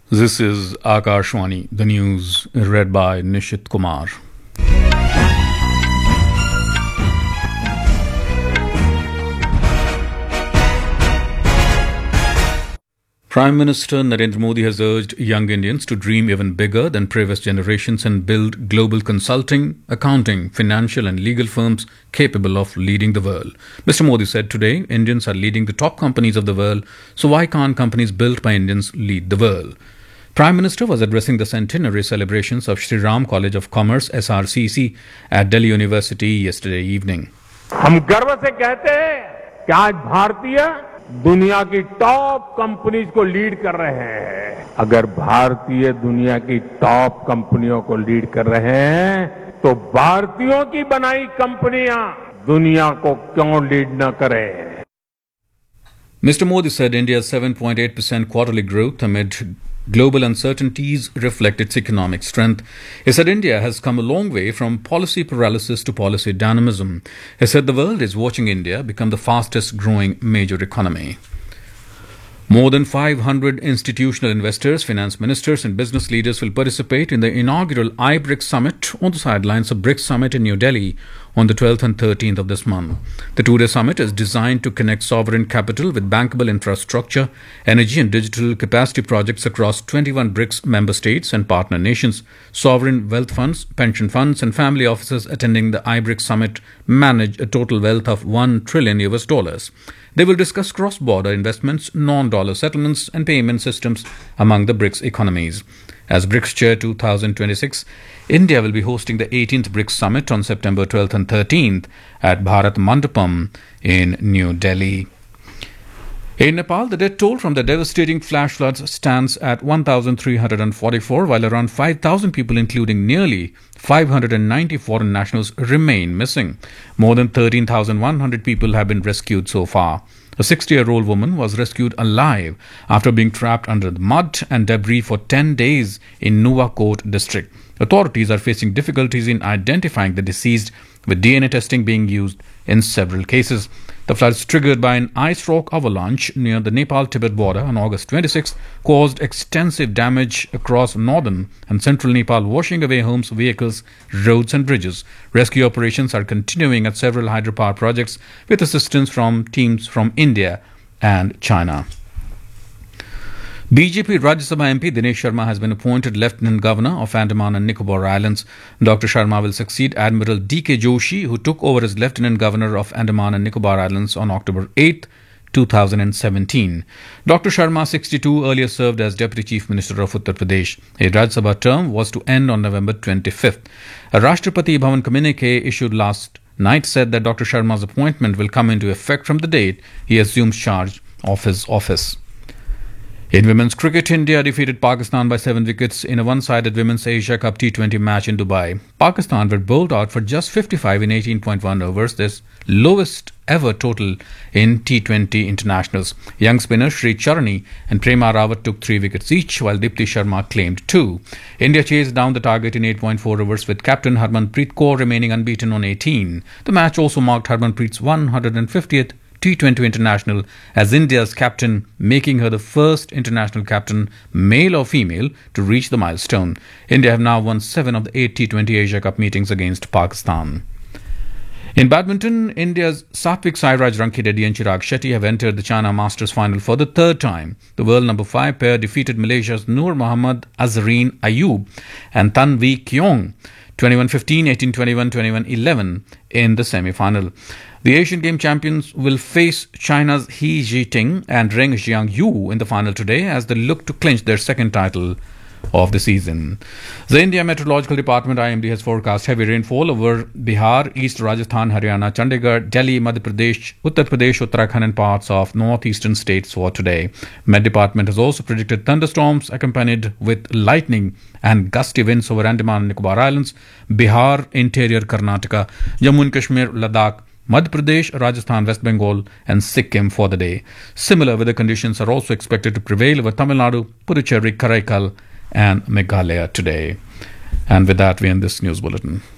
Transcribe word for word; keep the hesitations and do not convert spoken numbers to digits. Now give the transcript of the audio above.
This is Akashwani, the news read by Nishit Kumar. Prime Minister Narendra Modi has urged young Indians to dream even bigger than previous generations and build global consulting, accounting, financial and legal firms capable of leading the world. Mister Modi said today, Indians are leading the top companies of the world, so why can't companies built by Indians lead the world? Prime Minister was addressing the centenary celebrations of Shri Ram College of Commerce S R C C at Delhi University yesterday evening. हम गर्व से कहते हैं कि आज भारतीय दुनिया की टॉप कंपनीज को लीड कर रहे हैं। अगर भारतीय दुनिया की टॉप कंपनियों को लीड कर रहे हैं तो भारतीयों की बनाई कंपनियां दुनिया को क्यों लीड न करें? Mister Modi said India's seven point eight percent quarterly growth amid global uncertainties reflect its economic strength. He said India has come a long way from policy paralysis to policy dynamism. He said the world is watching India become the fastest growing major economy. More than five hundred institutional investors, finance ministers and business leaders will participate in the inaugural iBRICS Summit on the sidelines of BRICS Summit in New Delhi on the twelfth and thirteenth of this month. The two-day summit is designed to connect sovereign capital with bankable infrastructure, energy and digital capacity projects across twenty-one BRICS member states and partner nations. Sovereign wealth funds, pension funds and family offices attending the iBRICS Summit manage a total wealth of one trillion U S dollars. They will discuss cross-border investments, non-dollar settlements and payment systems among the BRICS economies. As BRICS Chair two thousand twenty-six, India will be hosting the eighteenth BRICS Summit on September twelfth and thirteenth at Bharat Mandapam in New Delhi. In Nepal, the death toll from the devastating flash floods stands at one thousand three hundred forty-four, while around five thousand people, including nearly five hundred ninety foreign nationals, remain missing. More than thirteen thousand one hundred people have been rescued so far. A sixty-year-old woman was rescued alive after being trapped under the mud and debris for ten days in Nuwakot district. Authorities are facing difficulties in identifying the deceased, with D N A testing being used in several cases. The floods triggered by an ice rock avalanche near the Nepal-Tibet border on August twenty-sixth caused extensive damage across northern and central Nepal, washing away homes, vehicles, roads and bridges. Rescue operations are continuing at several hydropower projects with assistance from teams from India and China. B J P Rajya Sabha M P Dinesh Sharma has been appointed Lieutenant Governor of Andaman and Nicobar Islands. Doctor Sharma will succeed Admiral D K Joshi, who took over as Lieutenant Governor of Andaman and Nicobar Islands on October eighth, two thousand seventeen. Doctor Sharma, sixty-two, earlier served as Deputy Chief Minister of Uttar Pradesh. His Rajya Sabha term was to end on November twenty-fifth. A Rashtrapati Bhavan communique issued last night said that Doctor Sharma's appointment will come into effect from the date he assumes charge of his office. In women's cricket, India defeated Pakistan by seven wickets in a one-sided Women's Asia Cup T twenty match in Dubai. Pakistan were bowled out for just fifty-five in eighteen point one overs, this lowest ever total in T twenty internationals. Young spinners Sri Charani and Prema Rawat took three wickets each, while Dipti Sharma claimed two. India chased down the target in eight point four overs, with captain Harmanpreet Kaur remaining unbeaten on eighteen. The match also marked Harmanpreet's one hundred fiftieth T twenty international as India's captain, making her the first international captain, male or female, to reach the milestone. India have now won seven of the eight T twenty Asia Cup meetings against Pakistan. In badminton, India's Satvik Sairaj Rankireddy and Chirag Shetty have entered the China Masters final for the third time. The world number five pair defeated Malaysia's Noor Mohammad Azreen Ayub and Tan Wee Keong twenty-one fifteen, eighteen twenty-one, twenty-one eleven in the semi-final. The Asian Game champions will face China's He Jiting and Reng Jiangyu in the final today as they look to clinch their second title of the season. The India Meteorological Department I M D has forecast heavy rainfall over Bihar, East Rajasthan, Haryana, Chandigarh, Delhi, Madhya Pradesh, Uttar Pradesh, Uttarakhand and parts of northeastern states for today. Met Department has also predicted thunderstorms accompanied with lightning and gusty winds over Andaman and Nicobar Islands, Bihar, interior Karnataka, Jammu and Kashmir, Ladakh, Madhya Pradesh, Rajasthan, West Bengal and Sikkim for the day. Similar weather conditions are also expected to prevail over Tamil Nadu, Puducherry, Karaikal and Meghalaya today. And with that, we end this news bulletin.